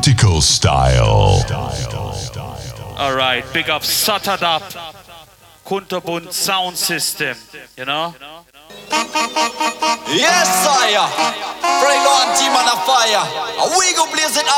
Critical Style. Alright, big up Satadap, Kunterbund Sound System, you know? Yes, sire. Bring on team on the fire. We go blaze it